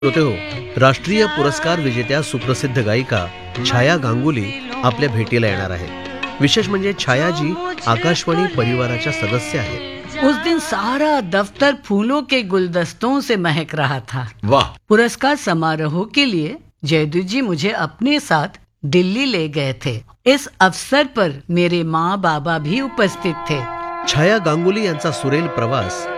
श्रोते हो, राष्ट्रीय पुरस्कार विजेत्या सुप्रसिद्ध गायिका छाया गांगुली आपल्या भेटीला येणार आहे. विशेष म्हणजे छायाजी आकाशवाणी परिवाराच्या सदस्य आहेत. उस दिन सारा दफ्तर फूलों के गुलदस्तों से महक रहा था. वाह. पुरस्कार समारोह के लिए जयदू जी मुझे अपने साथ दिल्ली ले गए थे. इस अवसर पर मेरे माँ बाबा भी उपस्थित थे. छाया गांगुली यांचा सुरेल प्रवास